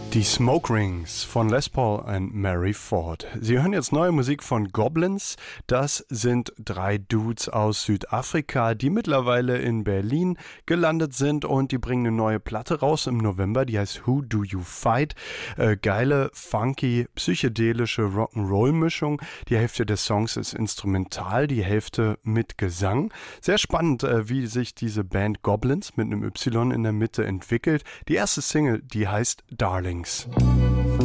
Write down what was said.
Die Smoke Rings von Les Paul und Mary Ford. Sie hören jetzt neue Musik von Goblins. Das sind 3 Dudes aus Südafrika, die mittlerweile in Berlin gelandet sind und die bringen eine neue Platte raus im November, die heißt Who Do You Fight? Geile, funky, psychedelische Rock'n'Roll-Mischung. Die Hälfte des Songs ist instrumental, die Hälfte mit Gesang. Sehr spannend, wie sich diese Band Goblins mit einem Y in der Mitte entwickelt. Die erste Single, die heißt Darlings.